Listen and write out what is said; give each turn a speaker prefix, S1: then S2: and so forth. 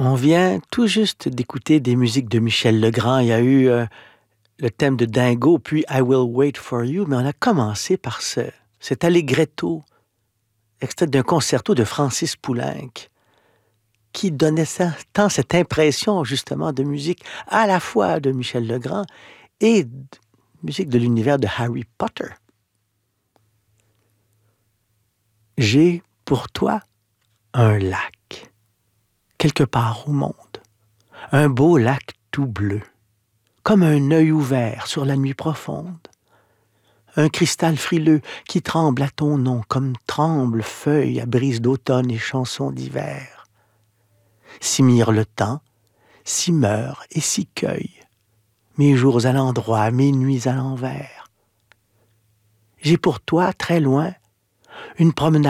S1: On vient tout juste d'écouter des musiques de Michel Legrand. Il y a eu le thème de Dingo, puis I Will Wait for You, mais on a commencé par cet allegretto, extrait d'un concerto de Francis Poulenc, qui donnait tant cette impression justement de musique à la fois de Michel Legrand et de musique de l'univers de Harry Potter. J'ai pour toi un lac, quelque part au monde, un beau lac tout bleu, comme un œil ouvert sur la nuit profonde, un cristal frileux qui tremble à ton nom, comme tremble feuille à brise d'automne et chansons d'hiver. S'y mire le temps, s'y meurt et s'y cueille, mes jours à l'endroit, mes nuits à l'envers. J'ai pour toi, très loin, une promenade